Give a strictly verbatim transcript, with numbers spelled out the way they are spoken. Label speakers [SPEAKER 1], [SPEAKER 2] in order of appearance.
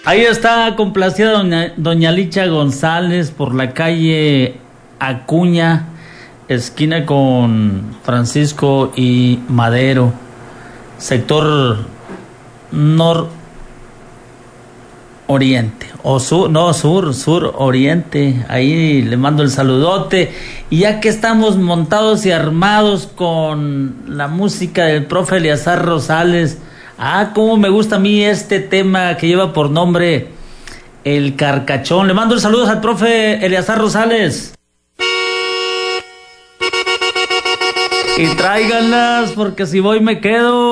[SPEAKER 1] Ahí está complacida doña, doña Licha González por la calle Acuña, esquina con Francisco y Madero, sector nororiente o sur, no, sur, sur oriente. Ahí le mando el saludote. Y ya que estamos montados y armados con la música del profe Eleazar Rosales, ah, cómo me gusta a mí este tema que lleva por nombre El Carcachón. Le mando el saludos al profe Eleazar Rosales. Y tráiganlas, porque si voy me quedo.